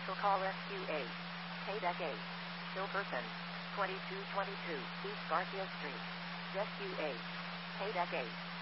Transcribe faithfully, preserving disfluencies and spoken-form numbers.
Special call S Q eight. Paydeck eight. Still person. twenty-two twenty-two East Garfield Street. Rescue eight. Paydeck eight.